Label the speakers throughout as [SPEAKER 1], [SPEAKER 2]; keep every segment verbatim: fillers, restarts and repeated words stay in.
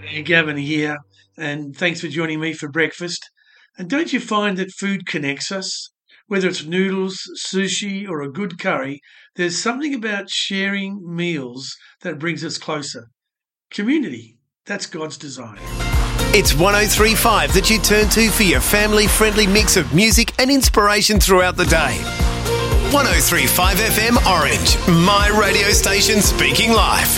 [SPEAKER 1] Hey, Gavin here, and thanks for joining me for breakfast. And don't you find that food connects us? Whether it's noodles, sushi, or a good curry, there's something about sharing meals that brings us closer. Community, that's God's design.
[SPEAKER 2] It's one oh three point five that you turn to for your family-friendly mix of music and inspiration throughout the day. one oh three point five F M Orange, my radio station speaking life.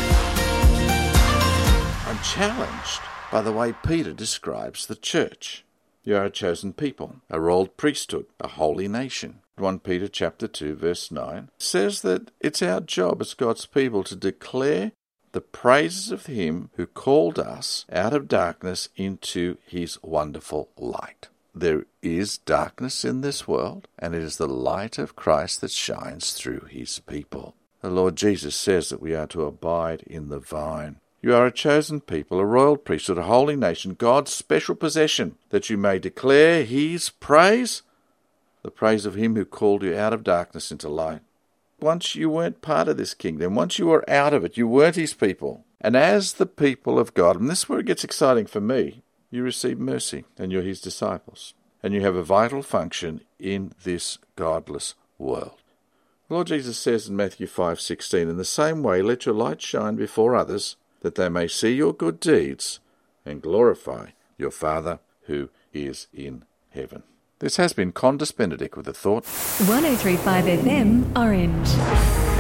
[SPEAKER 3] I'm challenged by the way Peter describes the church. You are a chosen people, a royal priesthood, a holy nation. First Peter chapter two, verse nine says that it's our job as God's people to declare the praises of him who called us out of darkness into his wonderful light. There is darkness in this world, and it is the light of Christ that shines through his people. The Lord Jesus says that we are to abide in the vine. You are a chosen people, a royal priesthood, a holy nation, God's special possession, that you may declare his praise, the praise of him who called you out of darkness into light. Once you weren't part of this kingdom, once you were out of it, you weren't his people. And as the people of God, and this is where it gets exciting for me, you receive mercy, and you're his disciples, and you have a vital function in this godless world. The Lord Jesus says in Matthew five sixteen, in the same way, let your light shine before others, that they may see your good deeds and glorify your Father who is in heaven. This has been Condis Benedict with the thought.
[SPEAKER 4] one oh three point five F M Orange.